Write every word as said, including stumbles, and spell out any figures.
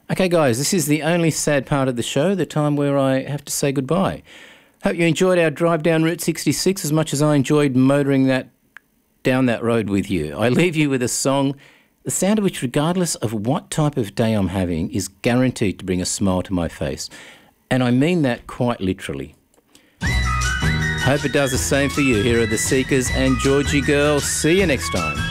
Okay, guys, this is the only sad part of the show, the time where I have to say goodbye. Hope you enjoyed our drive down Route sixty-six as much as I enjoyed motoring that down that road with you. I leave you with a song, the sound of which, regardless of what type of day I'm having, is guaranteed to bring a smile to my face. And I mean that quite literally. Hope it does the same for you. Here are the Seekers and Georgie Girl. See you next time.